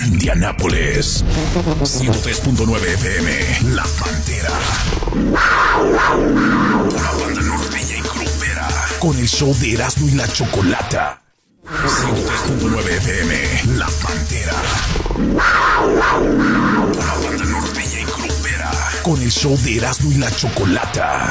Indianápolis, 103.9 FM, La Pantera. Una banda norteña y grupera, con el show de Erasmo y la Chocolata. 103.9 FM, La Pantera. Una banda norteña y grupera, con el show de Erasmo y la Chocolata.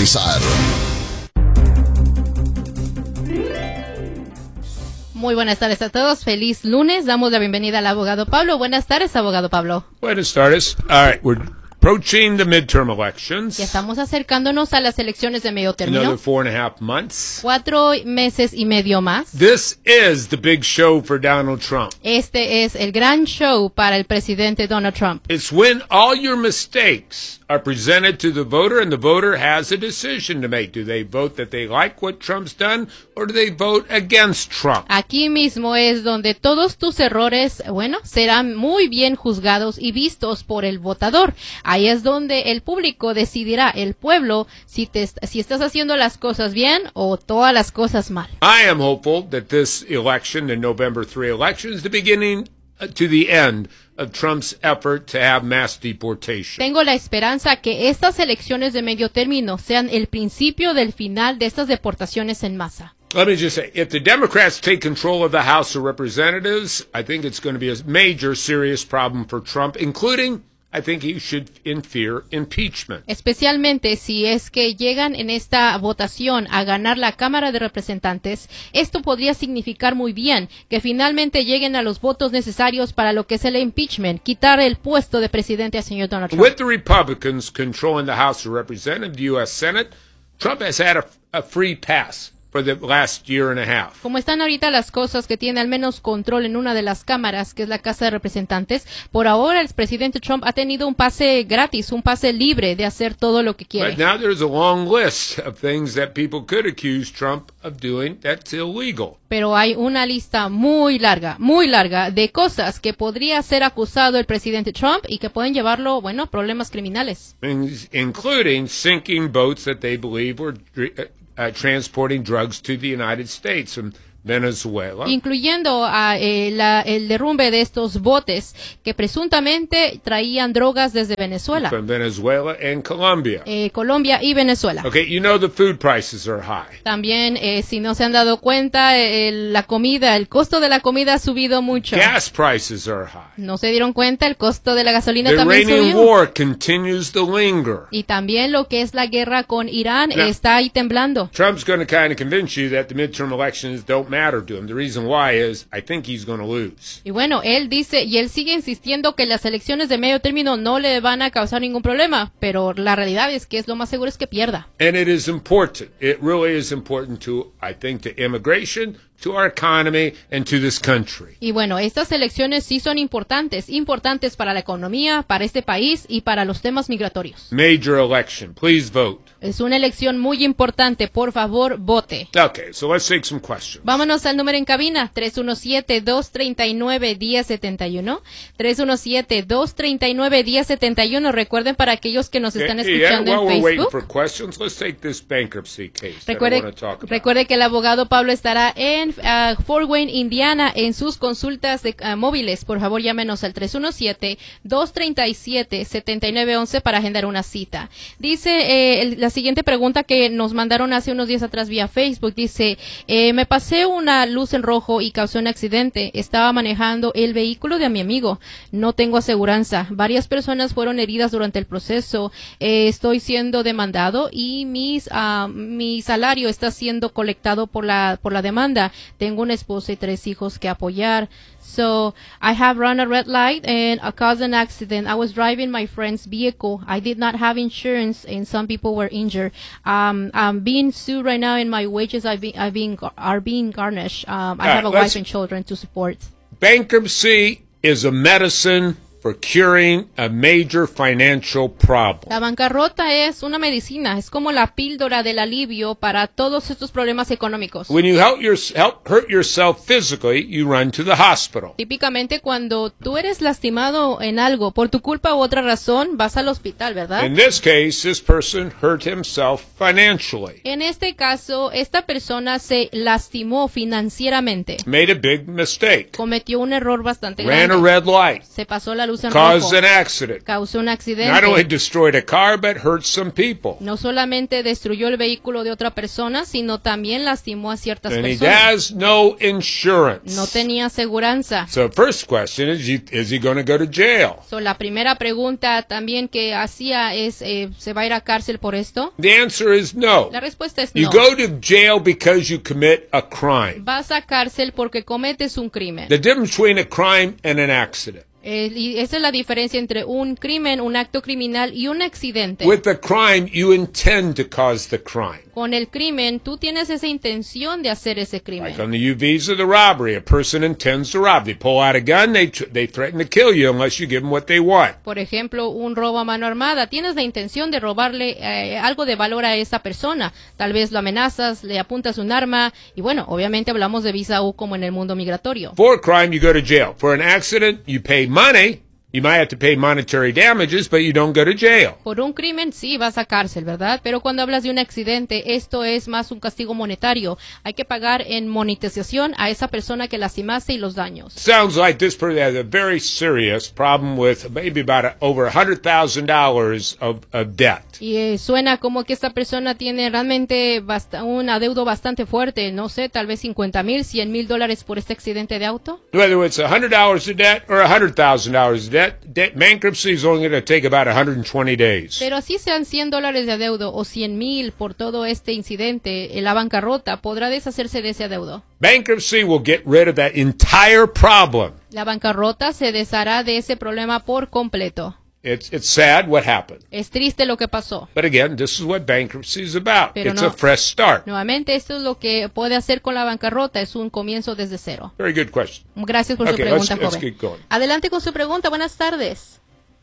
Muy buenas tardes a todos. Feliz lunes. Damos la bienvenida al abogado Pablo. Buenas tardes, abogado Pablo. Buenas tardes. All right, we're approaching the midterm elections. Ya estamos acercándonos a las elecciones de medio término. Another 4.5 months. 4 meses y medio más. This is the big show for Donald Trump. Este es el gran show para el presidente Donald Trump. It's when all your mistakes are presented to the voter and the voter has a decision to make. Do they vote that they like what Trump's done or do they vote against Trump? Aquí mismo es donde todos tus errores, serán muy bien juzgados y vistos por el votador. Ahí es donde el público decidirá, el pueblo, si estás haciendo las cosas bien o todas las cosas mal. I am hopeful that this election, the November 3 election, is the beginning to the end of Trump's effort to have mass deportation. Tengo la esperanza que estas elecciones de medio término sean el principio del final de estas deportaciones en masa. Let me just say, if the Democrats take control of the House of Representatives, I think it's going to be a major, serious problem for Trump, including I think he should fear impeachment. Especialmente si es que llegan en esta votación a ganar la Cámara de Representantes, esto podría significar muy bien que finalmente lleguen a los votos necesarios para lo que es el impeachment, quitar el puesto de presidente al señor Donald Trump. With the Republicans controlling the House of Representatives, the U.S. Senate, Trump has had a free pass for the last year and a half. Como están ahorita las cosas, que tiene al menos control en una de las cámaras, que es la Casa de Representantes, por ahora el presidente Trump ha tenido un pase gratis, un pase libre de hacer todo lo que quiere. But now there's a long list of things that people could accuse Trump of doing that's illegal. Pero hay una lista muy larga de cosas que podría ser acusado el presidente Trump y que pueden llevarlo, problemas criminales. Including sinking boats that they believe were transporting drugs to the United States from Venezuela. Incluyendo el derrumbe de estos botes que presuntamente traían drogas desde Venezuela. From Venezuela and Colombia. Colombia y Venezuela. Okay, you know the food prices are high. También, si no se han dado cuenta, el costo de la comida ha subido mucho. Gas prices are high. No se dieron cuenta, el costo de la gasolina The también Iranian subió. war continues to linger. Y también lo que es la guerra con Irán está ahí temblando. Trump's going to kind of convince you that the midterm elections don't matter to him. The reason why is I think he's going to lose. Y él dice, y él sigue insistiendo que las elecciones de medio término no le van a causar ningún problema, pero la realidad es que lo más seguro es que pierda. And it is important. It really is important to, I think, to immigration, to our economy, and to this country. Y estas elecciones sí son importantes para la economía, para este país y para los temas migratorios. Major election. Please vote. Es una elección muy importante, por favor, vote. Okay, so let's take some questions. Vámonos al número en cabina, 317-239-1071. 317-239-1071. Recuerden, para aquellos que nos están escuchando en we're waiting Facebook. for questions, let's take this bankruptcy case that I want to talk about. Recuerde que el abogado Pablo estará en Fort Wayne, Indiana, en sus consultas móviles. Por favor, llámenos al 317-237-7911 para agendar una cita. Dice la siguiente pregunta que nos mandaron hace unos días atrás vía Facebook. Dice, me pasé una luz en rojo y causé un accidente. Estaba manejando el vehículo de mi amigo. No tengo aseguranza. Varias personas fueron heridas durante el proceso. Estoy siendo demandado y mi salario está siendo colectado por la demanda. Tengo una esposa y 3 hijos que apoyar. So, I have run a red light and caused an accident. I was driving my friend's vehicle. I did not have insurance and some people were injured. I'm being sued right now and my wages are being garnished. I have a wife and children to support. Bankruptcy is a medicine for curing a major financial problem. La bancarrota es una medicina, es como la píldora del alivio para todos estos problemas económicos. When you hurt yourself physically, you run to the hospital. Típicamente cuando tú eres lastimado en algo por tu culpa u otra razón, vas al hospital, ¿verdad? In this case, this person hurt himself financially. En este caso, esta persona se lastimó financieramente. Made a big mistake. Cometió un error bastante Ran a grande. red light. Se pasó la luz en rojo. Caused an accident. Causó un Not only accidente. destroyed a car, but hurt some people. No solamente destruyó el vehículo de otra persona, sino también lastimó a ciertas And he personas. has no insurance. No tenía aseguranza. So first question is he going to go to jail? So, la primera pregunta también que hacía es, ¿se va a ir a cárcel por esto? The answer is no. La respuesta es You no. go to jail because you commit a crime. Vas a cárcel porque cometes un crimen. The difference between a crime and an accident. Y esa es la diferencia entre un crimen, un acto criminal y un accidente. With the crime, you intend to cause the crime. Con el crimen, tú tienes esa intención de hacer ese crimen. Like on the UVs of the robbery, a person intends to rob. They pull out a gun, they threaten to kill you unless you give them what they want. Por ejemplo, un robo a mano armada. Tienes la intención de robarle algo de valor a esa persona. Tal vez lo amenazas, le apuntas un arma. Y bueno, obviamente hablamos de visa U como en el mundo migratorio. For a crime, you go to jail. For an accident, you pay money. You might have to pay monetary damages, but you don't go to jail. Por un crimen sí vas a cárcel, ¿verdad? Pero cuando hablas de un accidente, esto es más un castigo monetario. Hay que pagar en monetización a esa persona que lastimaste y los daños. Sounds like this person has a very serious problem with maybe about over $100,000 of debt. Y suena como que esta persona tiene realmente un adeudo bastante fuerte. No sé, tal vez $50,000, $100,000 por este accidente de auto. Whether it's $100 of debt or $100,000 of debt, bankruptcy is only going to take about 120 days. Pero así sean $100 de adeudo o 100,000 por todo este incidente, la bancarrota podrá deshacerse de ese adeudo. Bankruptcy will get rid of that entire problem. La bancarrota se deshará de ese problema por completo. It's sad what happened. Es triste lo que pasó. But again, this is what bankruptcy is about. Pero It's no. a fresh start. Nuevamente, esto es lo que puede hacer con la bancarrota, es un comienzo desde cero. Very good question. Gracias por su Okay, pregunta, let's joven. keep going. Adelante con su pregunta, buenas tardes.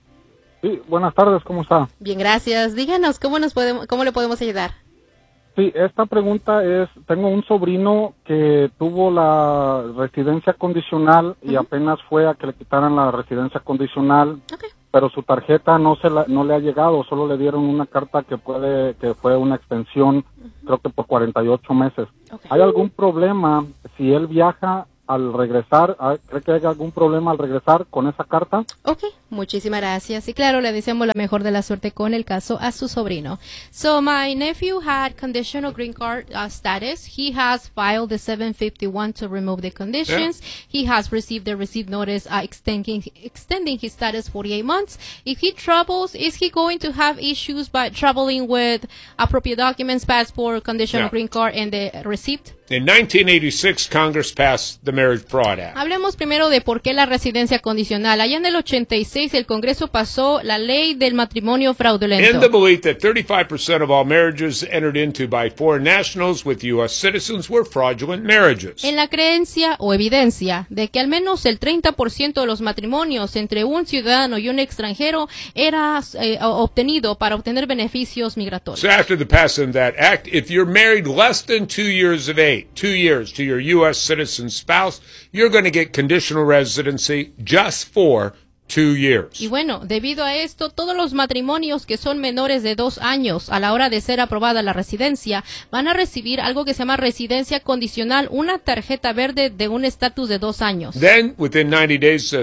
Sí, buenas tardes, ¿cómo está? Bien, gracias. Díganos, ¿cómo le podemos ayudar? Sí, esta pregunta es, tengo un sobrino que tuvo la residencia condicional y apenas fue a que le quitaran la residencia condicional, Okay. pero su tarjeta no le ha llegado, solo le dieron una carta que fue una extensión, creo que por 48 meses. Okay. ¿Hay algún problema si él viaja al regresar? ¿Cree que hay algún problema al regresar con esa carta? Ok, muchísimas gracias. Y claro, le deseamos la mejor de la suerte con el caso a su sobrino. So, my nephew had conditional green card status. He has filed the 751 to remove the conditions. He has received the receipt notice extending his status 48 months. If he travels, is he going to have issues by traveling with appropriate documents, passport, conditional Yeah. green card, and the receipt? In 1986, Congress passed the Marriage Fraud Act. Hablemos primero de por qué la residencia condicional. Allá en el 86 el Congreso pasó la ley del matrimonio In the fraudulento. belief that 35% of all marriages entered into by foreign nationals with U.S. citizens were fraudulent marriages. En la creencia o evidencia de que al menos el 30% de los matrimonios entre un ciudadano y un extranjero era obtenido para obtener beneficios migratorios. So after the passing of that act, if you're married less than 2 years of age, 2 years to your U.S. citizen spouse, you're going to get conditional residency just for 2 years. Y bueno, debido a esto, todos los matrimonios que son menores de 2 años a la hora de ser aprobada la residencia van a recibir algo que se llama residencia condicional, una tarjeta verde de un estatus de 2 años. Then, within 90 days,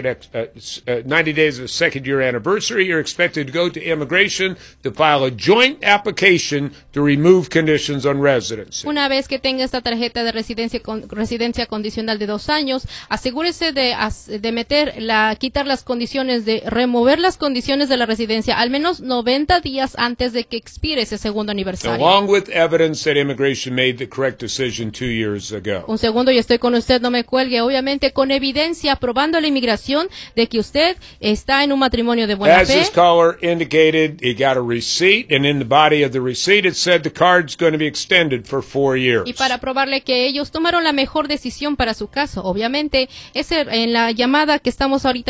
90 days of the second year anniversary, you're expected to go to immigration to file a joint application to remove conditions on residency. Una vez que tenga esta tarjeta de residencia condicional de 2 años, asegúrese de quitar las condiciones, de remover las condiciones de la residencia al menos 90 días antes de que expire ese segundo aniversario. Along with evidence that immigration made the correct decision 2 years ago. Un segundo y estoy con usted, no me cuelgue. Obviamente con evidencia probando a la inmigración de que usted está en un matrimonio de buena As fe. this caller indicated, he got a receipt, and in the body of the receipt it said the card's going to be extended for 4 years. Y para probarle que ellos tomaron la mejor decisión para su caso. Obviamente, en la llamada que estamos ahorita discutiendo,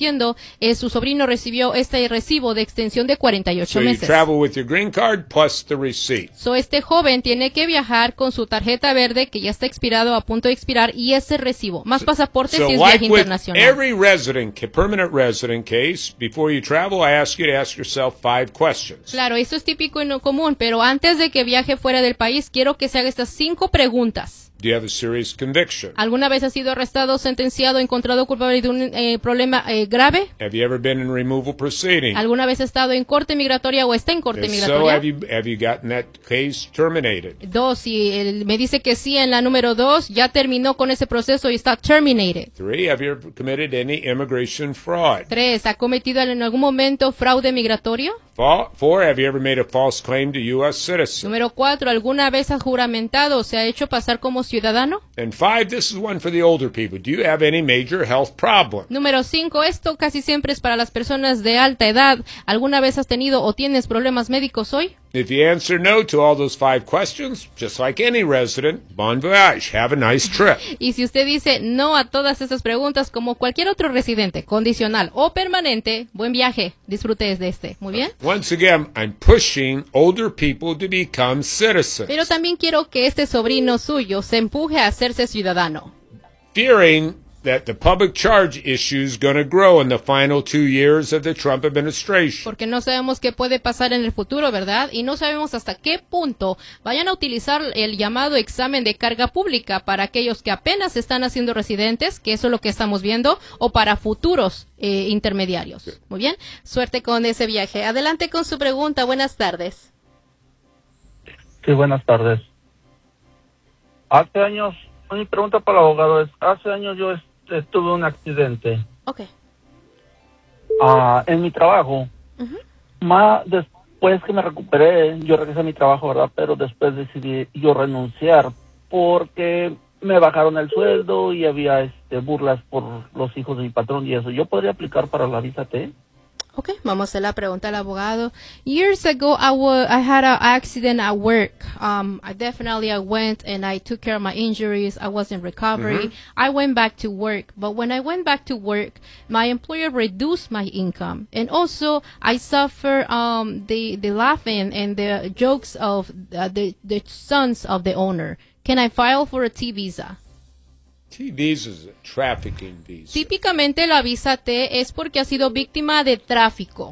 diciendo, su sobrino recibió este recibo de extensión de 48 So you meses. travel with your green card plus the receipt. So, este joven tiene que viajar con su tarjeta verde que ya está expirado, a punto de expirar, y ese recibo, más pasaporte So si es viaje like with internacional. every permanent resident case, before you travel, I ask you to ask yourself 5 questions. Claro, esto es típico y no común, pero antes de que viaje fuera del país, quiero que se haga estas 5 preguntas. Do you have a serious conviction? ¿Alguna vez has sido arrestado, sentenciado, encontrado culpable de un problema grave? Have you ever been in removal proceeding? ¿Alguna vez has estado en corte migratoria o está en corte If so, migratoria? have you gotten that case terminated? 2, si él me dice que sí en la número 2, ya terminó con ese proceso y está terminated. 3, have you ever committed any immigration fraud? 3, ¿ha cometido en algún momento fraude migratorio? 4, have you ever made a false claim to U.S. citizen? Número 4, ¿alguna vez ha juramentado o se ha hecho pasar como ciudadano? And 5, this is one for the older people. Do you have any major health problem? Número 5, esto casi siempre es para las personas de alta edad. ¿Alguna vez has tenido o tienes problemas médicos hoy? If you answer no to all those 5 questions, just like any resident, bon voyage, have a nice trip. Y si usted dice no a todas esas preguntas, como cualquier otro residente, condicional o permanente, buen viaje, disfrute de este. Muy bien. Once again, I'm pushing older people to become citizens, Pero también quiero que este sobrino suyo se empuje a hacerse ciudadano. fearing that the public charge issue is going to grow in the final 2 years of the Trump administration. Porque no sabemos qué puede pasar en el futuro, ¿verdad? Y no sabemos hasta qué punto vayan a utilizar el llamado examen de carga pública para aquellos que apenas están haciendo residentes, que eso es lo que estamos viendo, o para futuros intermediarios. Muy bien, suerte con ese viaje. Adelante con su pregunta. Buenas tardes. Sí, buenas tardes. Hace años, mi pregunta para el abogado es, hace años yo tuve un accidente Ok. en mi trabajo. Después que me recuperé, yo regresé a mi trabajo, ¿verdad? Pero después decidí yo renunciar porque me bajaron el sueldo y había burlas por los hijos de mi patrón y eso. ¿Yo podría aplicar para la visa T? Okay, vamos a hacer la pregunta al abogado. Years ago, I had an accident at work. I went and I took care of my injuries. I was in recovery. I went back to work. But when I went back to work, my employer reduced my income. And also, I suffer the laughing and the jokes of the sons of the owner. Can I file for a T visa? T-visa is a trafficking visa. Típicamente la visa T es porque ha sido víctima de tráfico.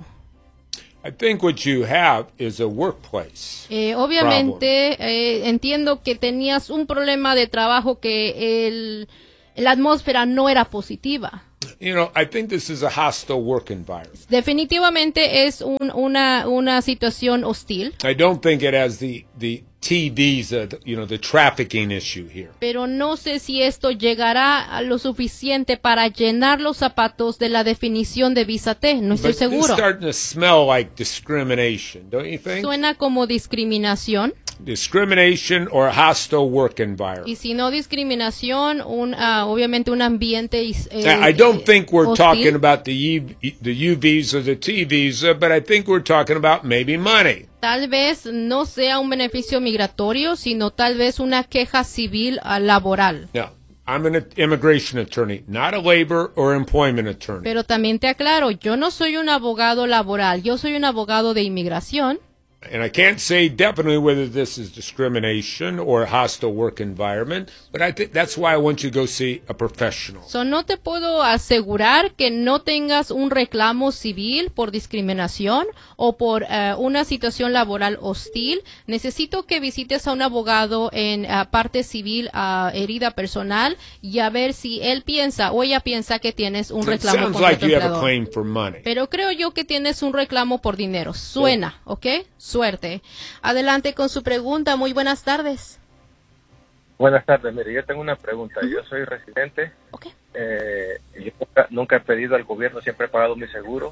I think what you have is a workplace. Obviamente, entiendo que tenías un problema de trabajo que la atmósfera no era positiva. You know, I think this is a hostile work environment. Definitivamente es una situación hostil. I don't think it has the T-visa, the trafficking issue here. Pero no sé si esto llegará a lo suficiente para llenar los zapatos de la definición de visa T. No estoy But seguro. it's starting to smell like discrimination, don't you think? Suena como discriminación. Discrimination or a hostile work environment. Y si no discriminación, obviamente un ambiente I don't think we're hostil. talking about the U visa, the T visa, but I think we're talking about maybe money. Tal vez no sea un beneficio migratorio, sino tal vez una queja civil laboral. Now, I'm an immigration attorney, not a labor or employment attorney. Pero también te aclaro, yo no soy un abogado laboral, yo soy un abogado de inmigración. And I can't say definitely whether this is discrimination or a hostile work environment, but I think that's why I want you to go see a professional. So, no te puedo asegurar que no tengas un reclamo civil por discriminación o por una situación laboral hostil. Necesito que visites a un abogado en parte civil, herida personal, y a ver si él piensa o ella piensa que tienes un It reclamo sounds contra like tu you have a empleador. claim for money. Pero creo yo que tienes un reclamo por dinero. Suena, ¿ok? Suerte. Adelante con su pregunta. Muy buenas tardes. Buenas tardes, mire, yo tengo una pregunta. Yo soy residente. Ok. Yo nunca he pedido al gobierno, siempre he pagado mi seguro.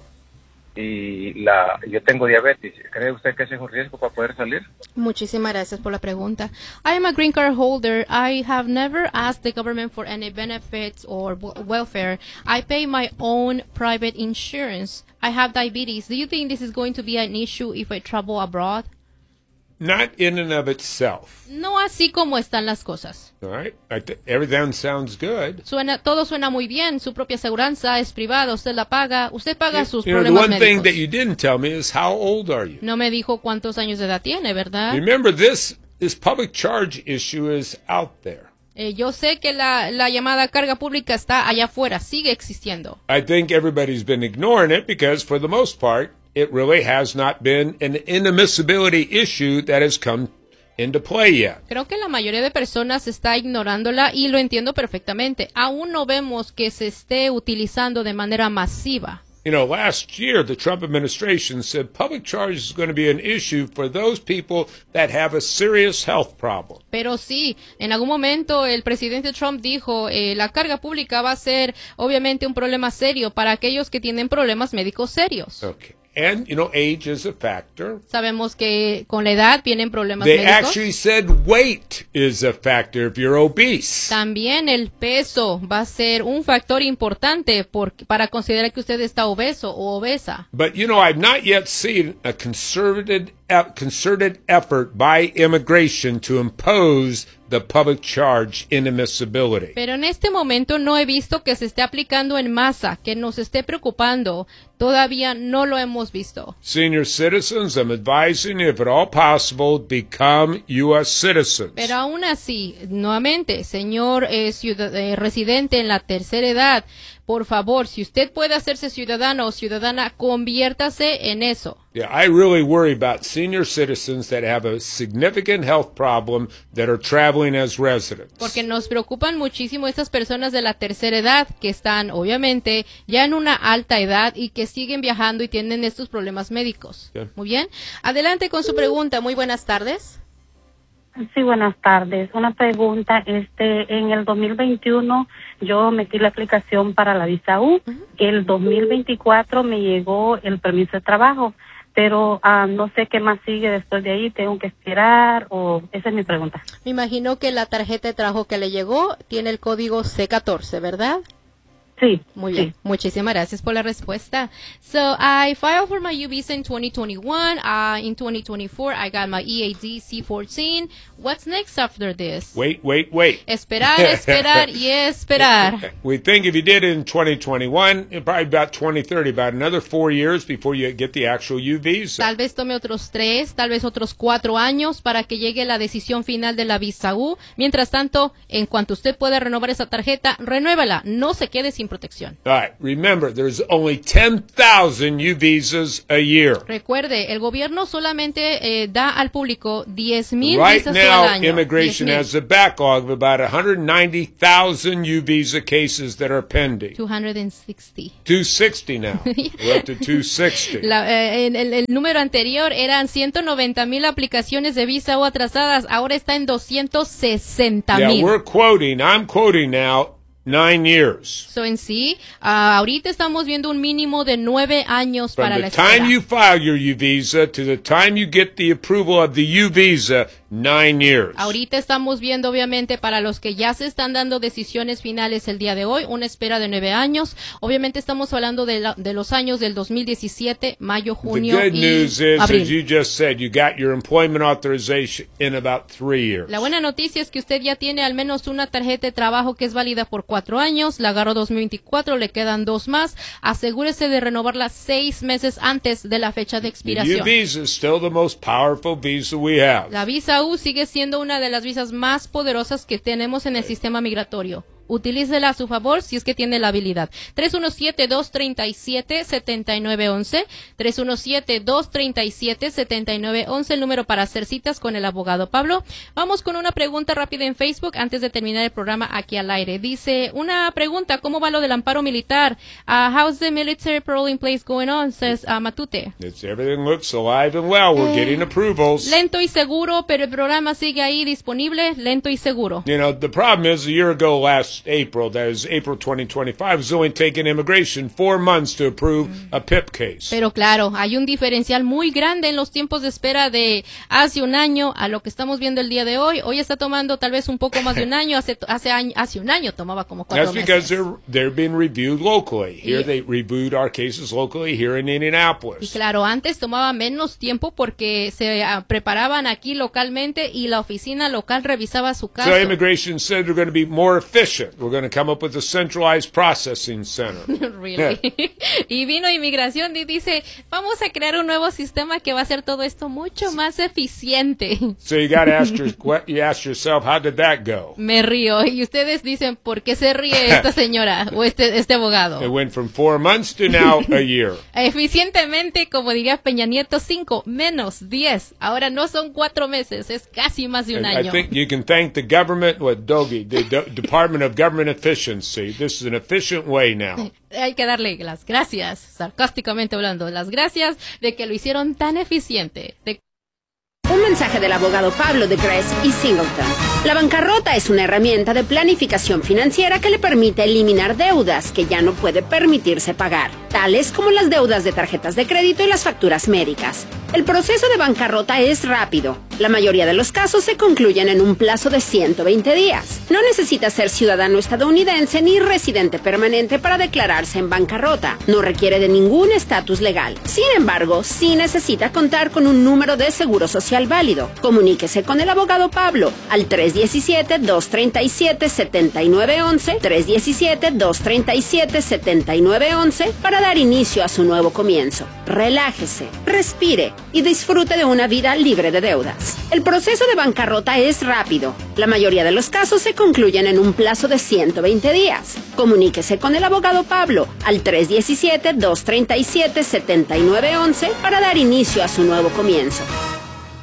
Y yo tengo diabetes. ¿Cree usted que ese es un riesgo para poder salir? Muchísimas gracias por la pregunta. I am a green card holder. I have never asked the government for any benefits or welfare. I pay my own private insurance. I have diabetes. Do you think this is going to be an issue if I travel abroad? not in and of itself. No así como están las cosas. All right? Everything sounds good. Todo suena muy bien. Su propia aseguranza es privada, usted la paga. Usted paga sus The problemas one thing that médicos. you didn't tell me is how old are you? No me dijo cuántos años de edad tiene, ¿verdad? Remember, this public charge issue is out there. Yo sé que la llamada carga pública está allá afuera, sigue existiendo. I think everybody's been ignoring it because, for the most part, it really has not been an inadmissibility issue that has come into play yet. Creo que la mayoría de personas está ignorándola y lo entiendo perfectamente. Aún no vemos que se esté utilizando de manera masiva. You know, last year, the Trump administration said public charge is going to be an issue for those people that have a serious health problem. Pero sí, en algún momento el presidente Trump dijo, la carga pública va a ser obviamente un problema serio para aquellos que tienen problemas médicos serios. Okay. And, you know, age is a factor. Sabemos que con la edad vienen problemas They médicos. actually said weight is a factor if you're obese. También el peso va a ser un factor importante para considerar que usted está obeso o obesa. But, you know, I've not yet seen a concerted effort by immigration to impose the public charge inadmissibility. Pero en este momento no he visto que se esté aplicando en masa, que nos esté preocupando. Todavía no lo hemos visto. Senior citizens, I'm advising you, if at all possible, become U.S. citizens. Pero aún así, nuevamente, señor residente en la tercera edad, por favor, si usted puede hacerse ciudadano o ciudadana, conviértase en eso. Yeah, I really worry about senior citizens that have a significant health problem that are traveling as residents. Porque nos preocupan muchísimo estas personas de la tercera edad que están, obviamente, ya en una alta edad y que siguen viajando y tienen estos problemas médicos. Yeah. Muy bien. Adelante con su pregunta. Muy buenas tardes. Sí, buenas tardes. Una pregunta, en el 2021 yo metí la aplicación para la visa U. El 2024 me llegó el permiso de trabajo, pero no sé qué más sigue después de ahí. ¿Tengo que esperar o esa es mi pregunta? Me imagino que la tarjeta de trabajo que le llegó tiene el código C14, ¿verdad? Sí. Muy bien. Sí. Muchísimas gracias por la respuesta. So, I filed for my U visa in 2021. In 2024, I got my EAD C14. What's next after this? Wait. Esperar, esperar y esperar. We think if you did it in 2021, it'd probably about 2030, about another 4 years before you get the actual U visa. Tal vez tome otros 3, tal vez otros 4 años para que llegue la decisión final de la visa U. Mientras tanto, en cuanto usted pueda renovar esa tarjeta, renuévala. No se quede sin protección. All right, remember, there's only 10,000 U visas a year. Recuerde, el gobierno solamente da al público 10,000 Right visas now, al año. immigration 10,000. has a backlog of about 190,000 U visa cases that are pending. 260. 260 now. We're up to 260. El número anterior eran 190,000 aplicaciones de visa o atrasadas. Ahora está en 260,000. Yeah, I'm quoting now 9 years. So en sí, ahorita estamos viendo un mínimo de 9 años From para the la espera. time you file your U visa to the time you get the approval of the U visa, 9 years. Ahorita estamos viendo, obviamente, para los que ya se están dando decisiones finales el día de hoy, una espera de 9 años. Obviamente estamos hablando de los años del 2017, mayo, The junio good y news is, as abril. you just said, you got your employment authorization in about 3 years. La buena noticia es que usted ya tiene al menos una tarjeta de trabajo que es válida por 4 años. La agarró 2024, le quedan 2 más. Asegúrese de renovarla 6 meses antes de la fecha de The U expiración. visa is still the most powerful visa we have. La visa U sigue siendo una de las visas más poderosas que tenemos en el sistema migratorio. Utilícela a su favor si es que tiene la habilidad. 317-237-7911. 317-237-7911, el número para hacer citas con el abogado Pablo. Vamos con una pregunta rápida en Facebook antes de terminar el programa aquí al aire. Dice, una pregunta, ¿cómo va lo del amparo militar? How's the military parole in place going on? Says Matute. Everything looks alive and well. We're getting approvals. Lento y seguro, pero el programa sigue ahí disponible, lento y seguro. You know, the problem is a year ago last last April, that is April 2025, was only taking immigration 4 months to approve a PIP case. Pero claro, hay un diferencial muy grande en los tiempos de espera de hace un año a lo que estamos viendo el día de hoy. Hoy está tomando tal vez un poco más de un año. Hace un año tomaba como 4 meses. That's because they're being reviewed locally. Here they reviewed our cases locally here in Indianapolis. Y claro, antes tomaba menos tiempo porque se preparaban aquí localmente y la oficina local revisaba su caso. So immigration said we're going to be more efficient. We're going to come up with a centralized processing center. Really? Y vino inmigración y dice, vamos a crear un nuevo sistema que va a hacer todo esto mucho más eficiente. So you got to ask yourself, how did that go? Me río. Y ustedes dicen, ¿por qué se ríe esta señora o este abogado? It went from 4 months to now a year. Eficientemente, como diría Peña Nieto, 5 menos 10. Ahora no son 4 meses, es casi más de un año. I think you can thank the government, DOGE, the Department of Government Efficiency. This is an efficient way now. Hay que darle las gracias, sarcásticamente hablando, las gracias de que lo hicieron tan eficiente. Un mensaje del abogado Pablo de Gress y Singleton. La bancarrota es una herramienta de planificación financiera que le permite eliminar deudas que ya no puede permitirse pagar, tales como las deudas de tarjetas de crédito y las facturas médicas. El proceso de bancarrota es rápido. La mayoría de los casos se concluyen en un plazo de 120 días. No necesita ser ciudadano estadounidense ni residente permanente para declararse en bancarrota. No requiere de ningún estatus legal. Sin embargo, sí necesita contar con un número de seguro social válido. Comuníquese con el abogado Pablo al 317-237-7911, 317-237-7911 para dar inicio a su nuevo comienzo. Relájese, respire y disfrute de una vida libre de deudas. El proceso de bancarrota es rápido. La mayoría de los casos se concluyen en un plazo de 120 días. Comuníquese con el abogado Pablo al 317-237-7911 para dar inicio a su nuevo comienzo.